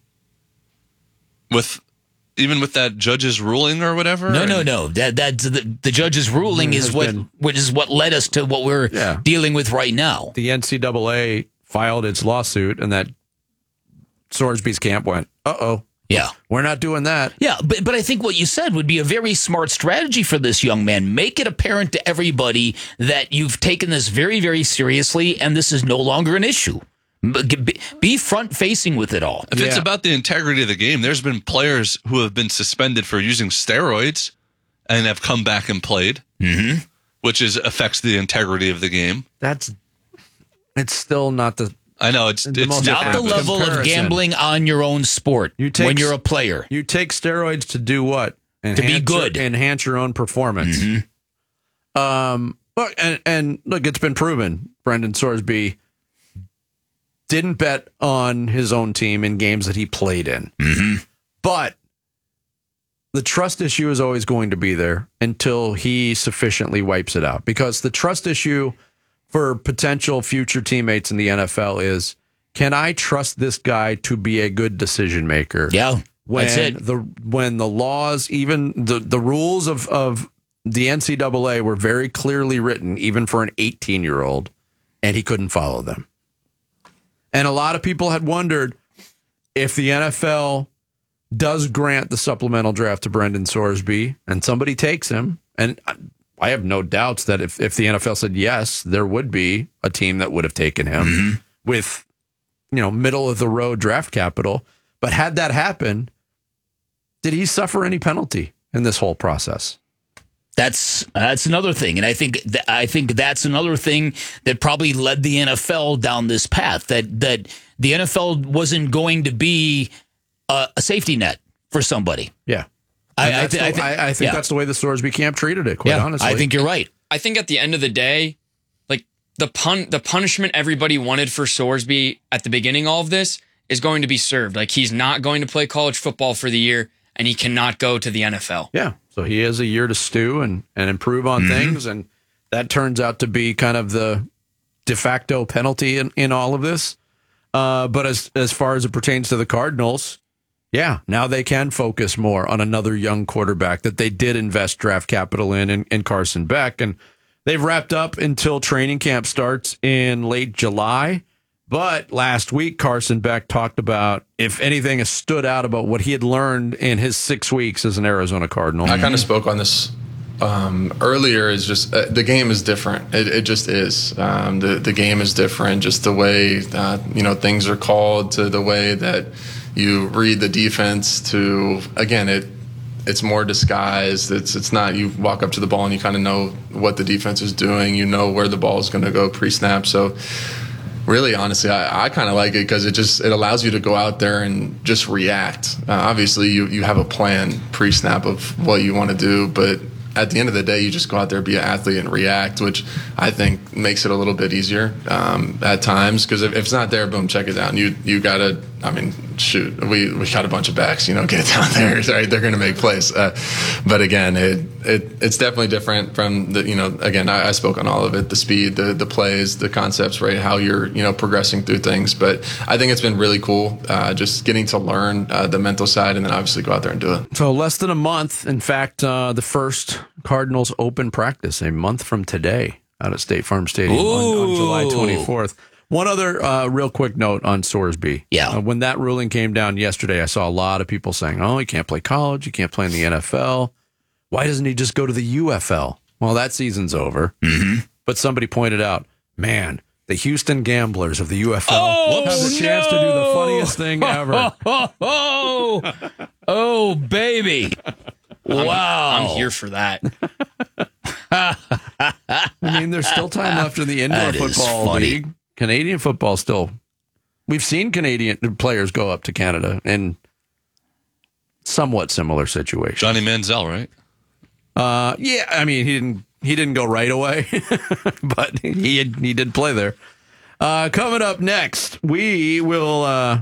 With even with that judge's ruling or whatever? No, no, no. That that the, the judge's ruling is what been, which is what led us to what we're yeah. dealing with right now. The N C double A filed its lawsuit, and that Sorsby's camp went, uh-oh. Yeah. We're not doing that. Yeah, but but I think what you said would be a very smart strategy for this young man. Make it apparent to everybody that you've taken this very, very seriously, and this is no longer an issue. Be front-facing with it all. If yeah. it's about the integrity of the game, there's been players who have been suspended for using steroids and have come back and played, mm-hmm. which is affects the integrity of the game. That's it's still not the. I know it's the it's not the level comparison. of gambling on your own sport you take, when you're a player. You take steroids to do what? Enhance to be good, your, enhance your own performance. Mm-hmm. Um, look and and look, it's been proven. Brendan Sorsby didn't bet on his own team in games that he played in. Mm-hmm. But the trust issue is always going to be there until he sufficiently wipes it out. Because the trust issue for potential future teammates in the N F L is, can I trust this guy to be a good decision maker? Yeah, when that's it. The, when the laws, even the, the rules of, of the N C double A were very clearly written, even for an eighteen-year-old, and he couldn't follow them. And a lot of people had wondered if the N F L does grant the supplemental draft to Brendan Sorsby and somebody takes him, and I have no doubts that if, if the N F L said yes, there would be a team that would have taken him mm-hmm. with, you know, middle of the road draft capital. But had that happen, did he suffer any penalty in this whole process? That's that's another thing, and I think th- I think that's another thing that probably led the N F L down this path. That that the N F L wasn't going to be a, a safety net for somebody. Yeah, I, I, th- th- I, th- I, I think yeah. that's the way the Sorsby camp treated it. Quite yeah, honestly, I think you're right. I think at the end of the day, like the pun, the punishment everybody wanted for Sorsby at the beginning of all of this is going to be served. Like he's not going to play college football for the year, and he cannot go to the N F L. Yeah. So he has a year to stew and, and improve on mm-hmm. things, and that turns out to be kind of the de facto penalty in, in all of this. Uh, but as as far as it pertains to the Cardinals, yeah, now they can focus more on another young quarterback that they did invest draft capital in, in, in Carson Beck. And they've wrapped up until training camp starts in late July. But last week, Carson Beck talked about, if anything has stood out about what he had learned in his six weeks as an Arizona Cardinal. I kind of spoke on this um, earlier. Is just uh, the game is different. It, it just is. Um, the the game is different. Just the way uh, you know things are called, to the way that you read the defense. To again, it it's more disguised. It's it's not. You walk up to the ball and you kind of know what the defense is doing. You know where the ball is going to go pre-snap. So. Really, honestly, I, I kind of like it because it just it allows you to go out there and just react. Uh, obviously, you, you have a plan pre-snap of what you want to do, but at the end of the day, you just go out there, be an athlete, and react, which I think makes it a little bit easier um, at times. Because if, if it's not there, boom, check it down. You you gotta. I mean, shoot, we we got a bunch of backs. You know, get it down there. Right, they're gonna make plays. Uh, but again, it it it's definitely different from the. You know, again, I, I spoke on all of it: the speed, the the plays, the concepts, right? How you're you know progressing through things. But I think it's been really cool, uh, just getting to learn uh, the mental side, and then obviously go out there and do it. So less than a month. In fact, uh, the first Cardinals open practice a month from today out at State Farm Stadium on, on July twenty-fourth. One other uh, real quick note on Sorsby. Yeah. Uh, when that ruling came down yesterday, I saw a lot of people saying, oh, he can't play college. He can't play in the N F L. Why doesn't he just go to the U F L? Well, that season's over. Mm-hmm. But somebody pointed out, man, the Houston Gamblers of the U F L oh, have the chance no. to do the funniest thing ever. Oh, oh, oh baby. Wow. I'm, I'm here for that. I mean, there's still time left in the indoor That is football funny. league. Canadian football still. We've seen Canadian players go up to Canada in somewhat similar situations. Johnny Manziel, right? Uh, yeah, I mean he didn't he didn't go right away, but he had, he did play there. Uh, coming up next, we will uh,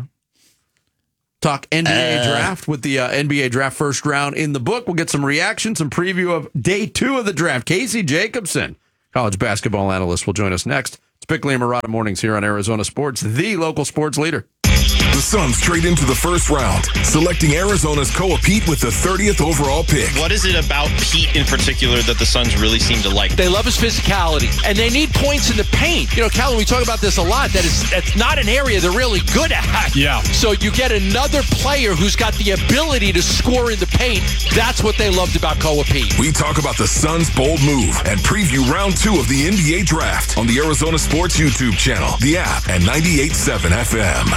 talk N B A uh, draft with the uh, N B A draft first round in the book. We'll get some reaction, some preview of day two of the draft. Casey Jacobson, college basketball analyst, will join us next. It's Bickley and Marotta Mornings here on Arizona Sports, the local sports leader. The Suns trade into the first round, selecting Arizona's Koa Pete with the thirtieth overall pick. What is it about Pete in particular that the Suns really seem to like? They love his physicality, and they need points in the paint. You know, Calvin, we talk about this a lot, that is, that's not an area they're really good at. Yeah. So you get another player who's got the ability to score in the paint. That's what they loved about Koa Pete. We talk about the Suns' bold move and preview round two of the N B A draft on the Arizona Sports YouTube channel, the app, and ninety-eight point seven F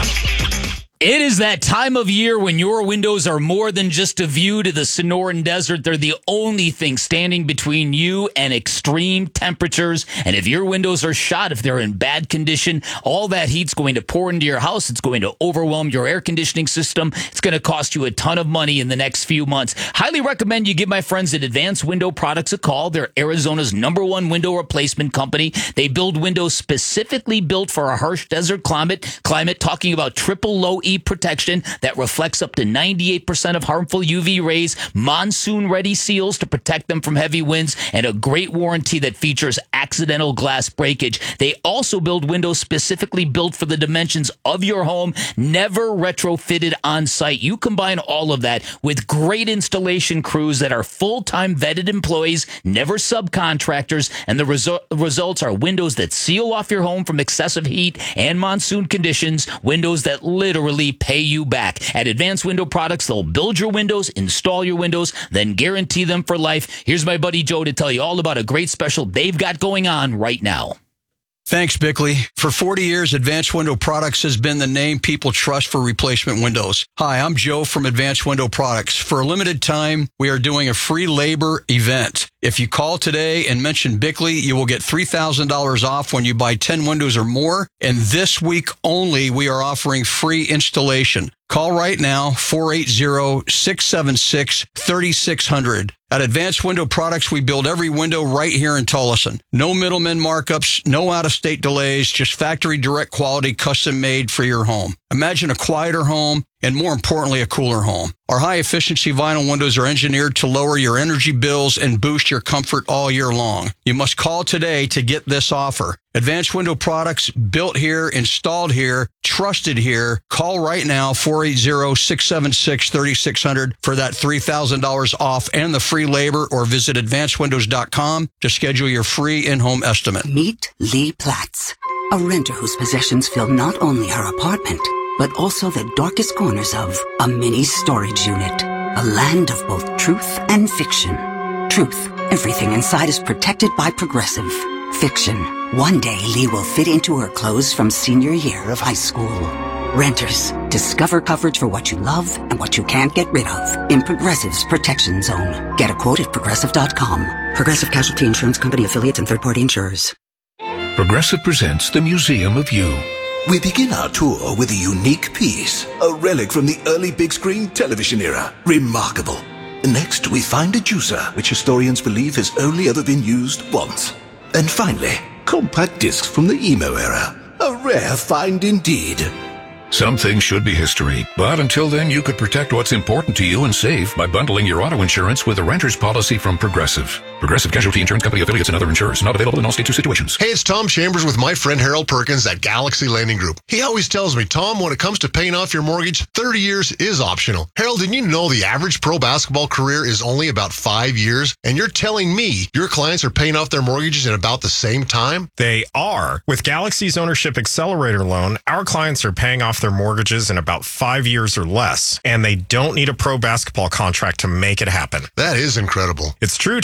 M. It is that time of year when your windows are more than just a view to the Sonoran Desert. They're the only thing standing between you and extreme temperatures. And if your windows are shot, if they're in bad condition, all that heat's going to pour into your house. It's going to overwhelm your air conditioning system. It's going to cost you a ton of money in the next few months. Highly recommend you give my friends at Advanced Window Products a call. They're Arizona's number one window replacement company. They build windows specifically built for a harsh desert climate, climate talking about triple low E protection that reflects up to ninety-eight percent of harmful U V rays, monsoon-ready seals to protect them from heavy winds, and a great warranty that features accidental glass breakage. They also build windows specifically built for the dimensions of your home, never retrofitted on site. You combine all of that with great installation crews that are full-time vetted employees, never subcontractors, and the resu- results are windows that seal off your home from excessive heat and monsoon conditions, windows that literally pay you back. At Advanced Window Products, they'll build your windows, install your windows, then guarantee them for life. Here's my buddy Joe to tell you all about a great special they've got going on right now. Thanks, Bickley. For forty years, Advanced Window Products has been the name people trust for replacement windows. Hi, I'm Joe from Advanced Window Products. For a limited time, we are doing a free labor event. If you call today and mention Bickley, you will get three thousand dollars off when you buy ten windows or more. And this week only, we are offering free installation. Call right now, four eight zero, six seven six, three six zero zero. At Advanced Window Products, we build every window right here in Tullison. No middlemen markups, no out-of-state delays, just factory direct quality, custom made for your home. Imagine a quieter home and, more importantly, a cooler home. Our high-efficiency vinyl windows are engineered to lower your energy bills and boost your comfort all year long. You must call today to get this offer. Advanced Window Products, built here, installed here, trusted here. Call right now, four eight zero, six seven six, three six zero zero for that three thousand dollars off and the free labor, or visit advanced windows dot com to schedule your free in-home estimate. Meet Lee Platts, a renter whose possessions fill not only her apartment, but also the darkest corners of a mini storage unit. A land of both truth and fiction. Truth, everything inside is protected by Progressive. Fiction, one day Lee will fit into her clothes from senior year of high school. Renters, discover coverage for what you love and what you can't get rid of in Progressive's Protection Zone. Get a quote at progressive dot com. Progressive Casualty Insurance Company affiliates and third-party insurers. Progressive presents the Museum of You. We begin our tour with a unique piece, a relic from the early big screen television era. Remarkable. Next, we find a juicer, which historians believe has only ever been used once. And finally, compact discs from the emo era. A rare find indeed. Some things should be history, but until then, you could protect what's important to you and save by bundling your auto insurance with a renter's policy from Progressive. Progressive Casualty Insurance Company affiliates and other insurers. Not available in all states or situations. Hey, it's Tom Chambers with my friend Harold Perkins at Galaxy Lending Group. He always tells me, Tom, when it comes to paying off your mortgage, thirty years is optional. Harold, did you know the average pro basketball career is only about five years? And you're telling me your clients are paying off their mortgages in about the same time? They are. With Galaxy's Ownership Accelerator loan, our clients are paying off their mortgages in about five years or less, and they don't need a pro basketball contract to make it happen. That is incredible. It's true, Tom. The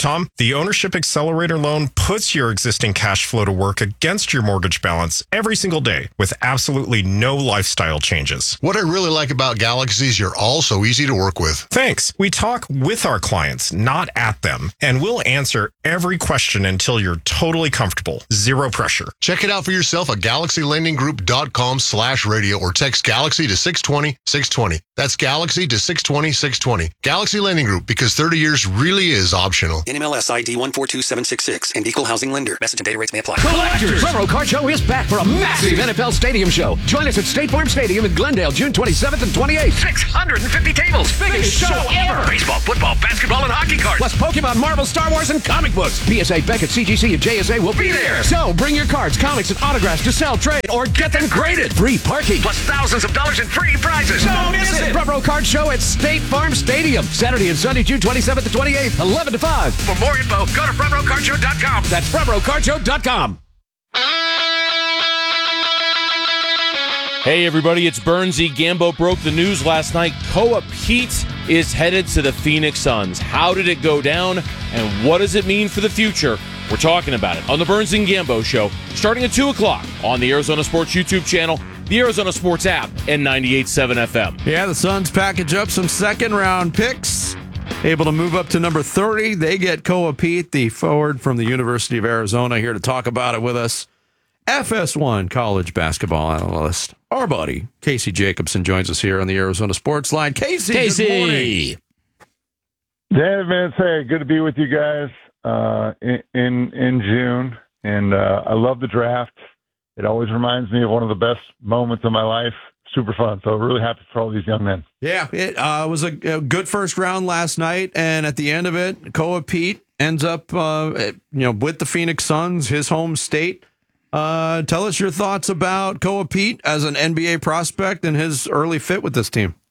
The Ownership Accelerator loan puts your existing cash flow to work against your mortgage balance every single day with absolutely no lifestyle changes. What I really like about Galaxy is you're all so easy to work with. Thanks. We talk with our clients, not at them, and we'll answer every question until you're totally comfortable. Zero pressure. Check it out for yourself at galaxy lending group dot com slash radio or text Galaxy to six twenty, six twenty. That's Galaxy to six twenty, six twenty. Galaxy Lending Group, because thirty years really is optional. N M L S I D one four two seven six six and Equal Housing Lender. Message and data rates may apply. Collectors! Front Row Car Show is back for a massive N F L Stadium show. Join us at State Farm Stadium in Glendale, June twenty-seventh and twenty-eighth. six hundred fifty tables. Biggest show ever. Baseball, football, basketball, and hockey cards. Plus Pokemon, Marvel, Star Wars, and comic books. P S A, Beckett, C G C, and J S A will be there. So bring your cards, comics, and autographs to sell, trade, or get them graded. Free parking. Plus thousands of dollars in free prizes. Don't miss it. Front Row Card Show at State Farm Stadium. Saturday and Sunday, June twenty-seventh and twenty-eighth, eleven to five. For more info, go to front row card show dot com. That's front row card show dot com. Hey, everybody, it's Bernsey. Gambo broke the news last night. Koa Pete is headed to the Phoenix Suns. How did it go down, and what does it mean for the future? We're talking about it on the Burns and Gambo Show, starting at two o'clock on the Arizona Sports YouTube channel, the Arizona Sports app, and ninety-eight point seven F M. Yeah, the Suns package up some second-round picks, able to move up to number thirty. They get Koa Pete, the forward from the University of Arizona, here to talk about it with us. F S one college basketball analyst, our buddy Casey Jacobson, joins us here on the Arizona Sports Line. Casey, Casey. Good morning. Dan Vince, hey, good to be with you guys uh, in, in in June, and uh, I love the draft. It always reminds me of one of the best moments of my life. Super fun. So really happy for all these young men. Yeah, it uh, was a, a good first round last night, and at the end of it, Koa Pete ends up, uh, you know, with the Phoenix Suns, his home state. Uh, tell us your thoughts about Koa Pete as an N B A prospect and his early fit with this team.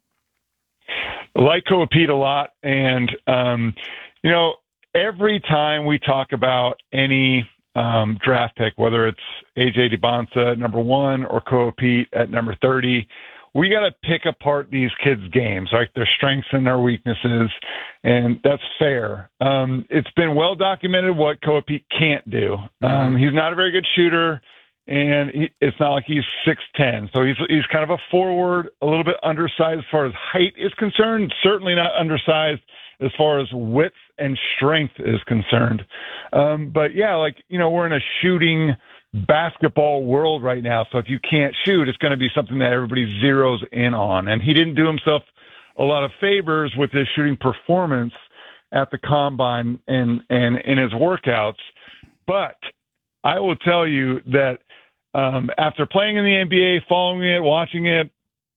I like Koa Pete a lot, and um, you know, every time we talk about any um, draft pick, whether it's A J DeBonsa at number one or Koa Pete at number thirty, we got to pick apart these kids' games, like their strengths and their weaknesses, and that's fair. Um, it's been well documented what Koa Pete can't do. Um, he's not a very good shooter, and he, it's not like he's six ten, so he's he's kind of a forward, a little bit undersized as far as height is concerned, certainly not undersized as far as width and strength is concerned. Um, but, yeah, like, you know, we're in a shooting basketball world right now. So if you can't shoot, it's going to be something that everybody zeroes in on. And he didn't do himself a lot of favors with his shooting performance at the combine and, and in his workouts. But I will tell you that um, after playing in the N B A, following it, watching it,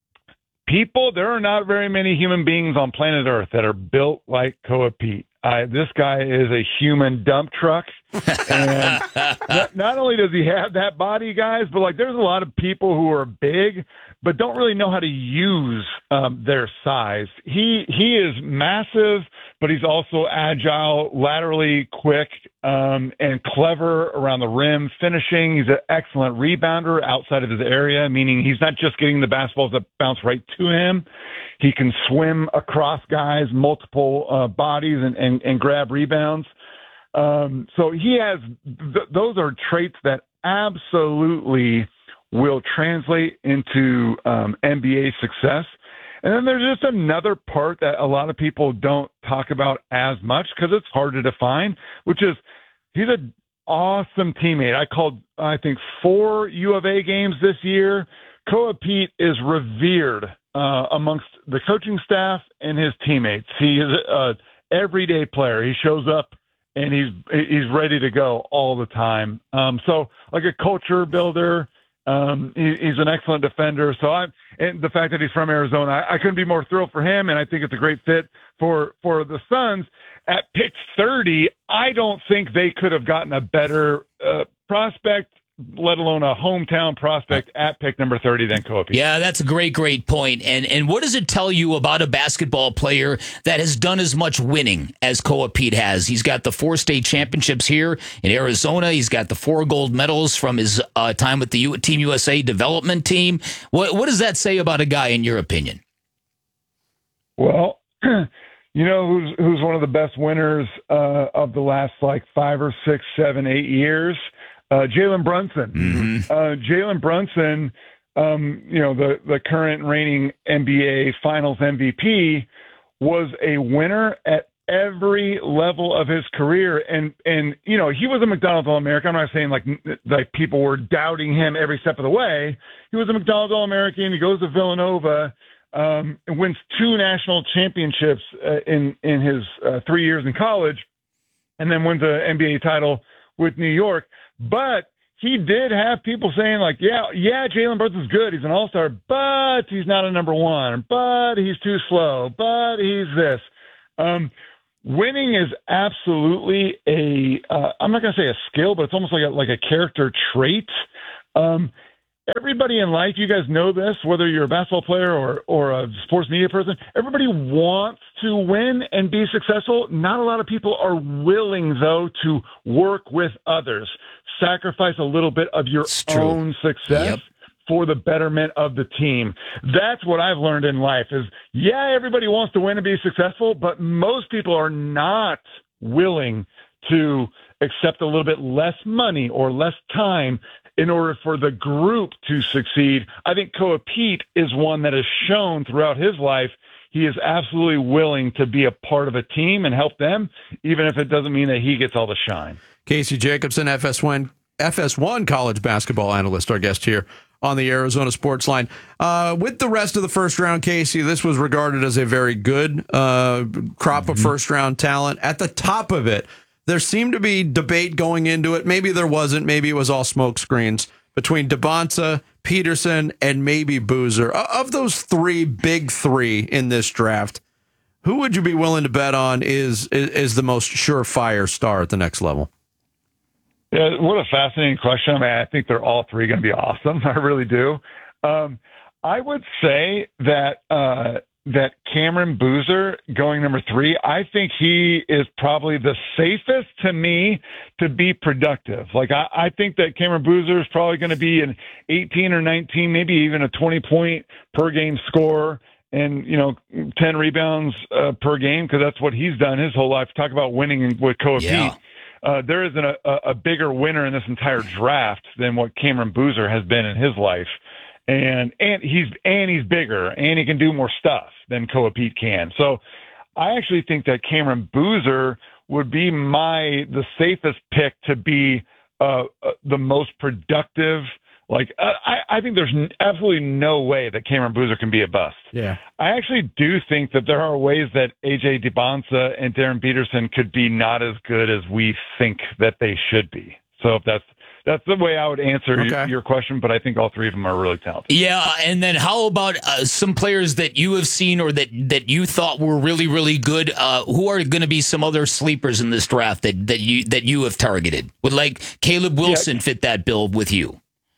people, there are not very many human beings on planet Earth that are built like Koa Pete. Uh, this guy is a human dump truck. And not, not only does he have that body, guys, but like there's a lot of people who are big but don't really know how to use um, their size. He he is massive, but he's also agile, laterally quick, um, and clever around the rim, finishing. He's an excellent rebounder outside of his area, meaning he's not just getting the basketballs that bounce right to him. He can swim across guys, multiple uh, bodies, and, and, and grab rebounds. Um, so he has th- those are traits that absolutely will translate into um, N B A success. And then there's just another part that a lot of people don't talk about as much because it's hard to define, which is he's an awesome teammate. I called, I think, four U of A games this year. Koa Pete is revered uh, amongst the coaching staff and his teammates. He is an everyday player. He shows up and he's he's ready to go all the time. Um, so like a culture builder. Um, he, he's an excellent defender. So I'm, and the fact that he's from Arizona, I, I couldn't be more thrilled for him. And I think it's a great fit for, for the Suns at pick thirty. I don't think they could have gotten a better uh, prospect, let alone a hometown prospect at pick number thirty than Koa Pete. Yeah, that's a great, great point. And and what does it tell you about a basketball player that has done as much winning as Koa Pete has? He's got the four state championships here in Arizona. He's got the four gold medals from his uh, time with the U- Team U S A development team. What what does that say about a guy, in your opinion? Well, you know who's who's one of the best winners uh, of the last like five or six, seven, eight years? Uh, Jalen Brunson. Mm-hmm. Uh, Jalen Brunson, um, you know, the, the current reigning N B A Finals M V P, was a winner at every level of his career. And, and you know, he was a McDonald's All-American. I'm not saying like like people were doubting him every step of the way. He was a McDonald's All-American. He goes to Villanova, um, and wins two national championships uh, in, in his uh, three years in college, and then wins an N B A title with New York. But he did have people saying like, yeah, yeah, Jalen Brunson's good. He's an all-star, but he's not a number one, but he's too slow, but he's this. Um, winning is absolutely a, uh, I'm not going to say a skill, but it's almost like a, like a character trait. Um, everybody in life, you guys know this, whether you're a basketball player or, or a sports media person, everybody wants to win and be successful. Not a lot of people are willing, though, to work with others, sacrifice a little bit of your own success yep. for the betterment of the team. That's what I've learned in life is, yeah, everybody wants to win and be successful, but most people are not willing to accept a little bit less money or less time in order for the group to succeed. I think Koa Pete is one that has shown throughout his life he is absolutely willing to be a part of a team and help them, even if it doesn't mean that he gets all the shine. Casey Jacobson, F S one, F S one college basketball analyst, our guest here on the Arizona Sports Line. Uh, with the rest of the first round, Casey, this was regarded as a very good uh, crop mm-hmm. of first round talent. At the top of it, there seemed to be debate going into it. Maybe there wasn't. Maybe it was all smoke screens between Debonsa, Peterson, and maybe Boozer. Of those three, big three in this draft, who would you be willing to bet on is is, is the most surefire star at the next level? Yeah, what a fascinating question. I mean, I think they're all three going to be awesome. I really do. Um, I would say that uh, that Cameron Boozer going number three, I think he is probably the safest to me to be productive. Like, I, I think that Cameron Boozer is probably going to be an eighteen or nineteen, maybe even a twenty point per game scorer and, you know, ten rebounds uh, per game, because that's what he's done his whole life. Talk about winning with Koa yeah. Pete. Uh, there isn't a, a bigger winner in this entire draft than what Cameron Boozer has been in his life. And and he's and he's bigger, and he can do more stuff than Koa Pete can. So I actually think that Cameron Boozer would be my the safest pick to be uh, uh, the most productive. Like, uh, I, I think there's absolutely no way that Cameron Boozer can be a bust. Yeah. I actually do think that there are ways that A J Debonsa and Darren Peterson could be not as good as we think that they should be. So if that's that's the way I would answer okay. your, your question, but I think all three of them are really talented. Yeah, and then how about uh, some players that you have seen or that, that you thought were really, really good? Uh, who are going to be some other sleepers in this draft that, that you that you have targeted? Would like Caleb Wilson yeah. fit that bill with you?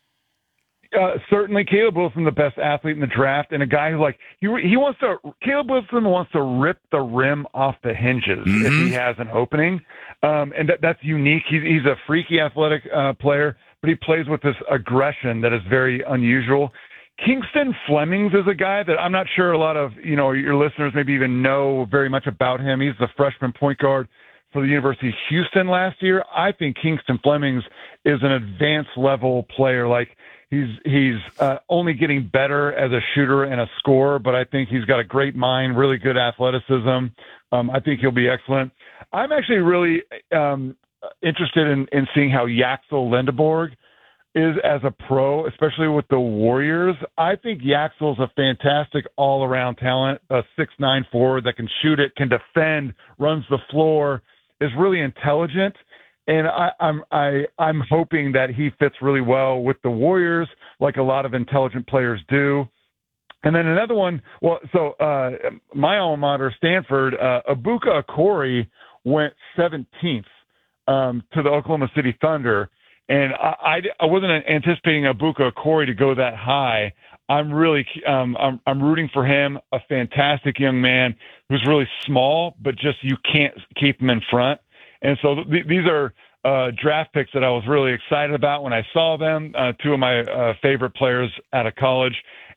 Uh, certainly, Caleb Wilson, the best athlete in the draft, and a guy who like he he wants to. Caleb Wilson wants to rip the rim off the hinges mm-hmm. if he has an opening, um, and that, that's unique. He's he's a freaky athletic uh, player, but he plays with this aggression that is very unusual. Kingston Flemings is a guy that I'm not sure a lot of you know your listeners maybe even know very much about him. He's the freshman point guard for the University of Houston last year. I think Kingston Flemings is an advanced level player. Like. He's he's uh, only getting better as a shooter and a scorer, but I think he's got a great mind, really good athleticism. Um, I think he'll be excellent. I'm actually really um, interested in, in seeing how Yaxel Lendeborg is as a pro, especially with the Warriors. I think Yaxel's a fantastic all-around talent, a six nine forward that can shoot it, can defend, runs the floor, is really intelligent. And I, I'm I, I'm hoping that he fits really well with the Warriors, like a lot of intelligent players do. And then another one, well, so uh, my alma mater, Stanford, uh, Abuka Okori went seventeenth um, to the Oklahoma City Thunder. And I, I, I wasn't anticipating Abuka Okori to go that high. I'm really um, I'm, I'm rooting for him, a fantastic young man who's really small, but just you can't keep him in front. And so th- these are uh, draft picks that I was really excited about when I saw them, uh, two of my uh, favorite players out of college.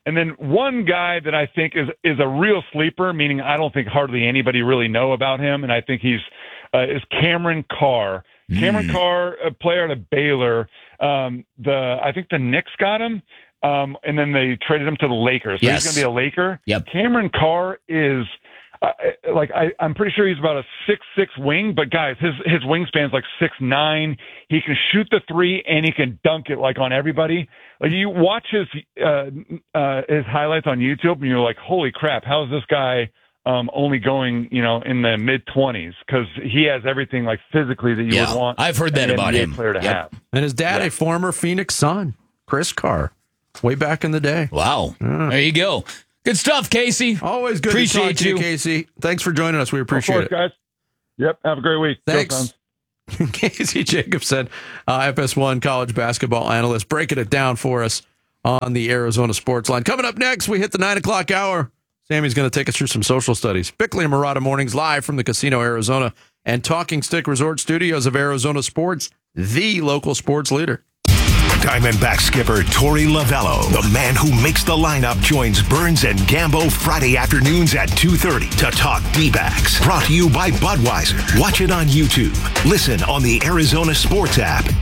And then one guy that I think is is a real sleeper, meaning I don't think hardly anybody really know about him, and I think he's uh, is Cameron Carr. Mm. Cameron Carr, a player out of Baylor. Um, the I think the Knicks got him, um, and then they traded him to the Lakers. So yes. he's going to be a Laker. Yep. Cameron Carr is. Uh, like I, I'm pretty sure he's about a six six wing, but guys, his his wingspan's like six nine. He can shoot the three and he can dunk it like on everybody. Like you watch his uh, uh, his highlights on YouTube, and you're like, holy crap, how is this guy um, only going you know in the mid twenties? Because he has everything like physically that you yeah, would want. I've heard that an about N B A him. Player to yep. have. And his dad, yeah. a former Phoenix Sun, Chris Carr, way back in the day. Wow, yeah. There you go. Good stuff, Casey. Always good appreciate to talk to you, you, Casey. Thanks for joining us. We appreciate of course, it. guys. Yep. Have a great week. Thanks. Casey Jacobson, uh, F S one college basketball analyst, breaking it down for us on the Arizona Sports Line. Coming up next, we hit the nine o'clock hour. Sammy's going to take us through some social studies. Bickley and Murata Mornings live from the Casino Arizona and Talking Stick Resort Studios of Arizona Sports, the local sports leader. Diamondback skipper Torey Lovello, the man who makes the lineup, joins Burns and Gambo Friday afternoons at two thirty to talk D-backs. Brought to you by Budweiser. Watch it on YouTube. Listen on the Arizona Sports app